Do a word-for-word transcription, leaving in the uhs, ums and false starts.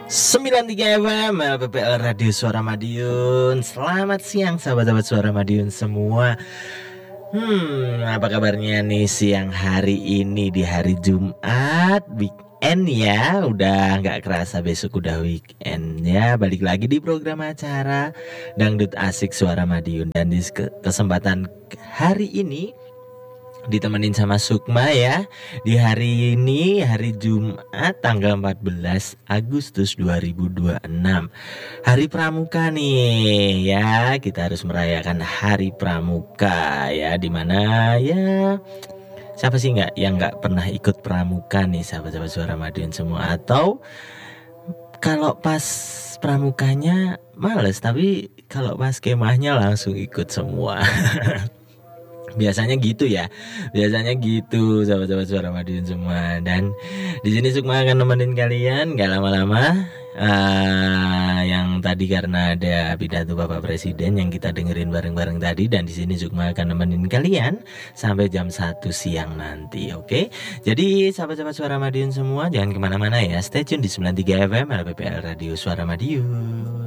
sembilan puluh tiga F M L P P L Radio Suara Madiun. Selamat siang sahabat-sahabat Suara Madiun semua. Hmm, apa kabarnya nih siang hari ini di hari Jumat weekend ya? Udah nggak kerasa besok udah weekend ya. Balik lagi di program acara Dangdut Asik Suara Madiun. Dan di kesempatan hari ini ditemenin sama Sukma ya. Di hari ini hari Jumat tanggal empat belas Agustus dua ribu dua puluh enam. Hari Pramuka nih ya. Kita harus merayakan Hari Pramuka ya, dimana ya siapa sih nggak yang nggak pernah ikut pramuka nih sahabat-sahabat Suara Madiun semua. Atau kalau pas pramukanya males, tapi kalau pas kemahnya langsung ikut semua. Biasanya gitu ya, biasanya gitu sahabat-sahabat Suara Madiun semua. Dan di sini Sukma akan nemenin kalian gak lama-lama. Uh, yang tadi karena ada pidato Bapak Presiden yang kita dengerin bareng-bareng tadi, dan di sini Sukma akan nemenin kalian sampai jam satu siang nanti, oke? Okay? Jadi sahabat-sahabat Suara Madiun semua jangan kemana-mana ya, stay tune di sembilan puluh tiga F M L P P L Radio Suara Madiun.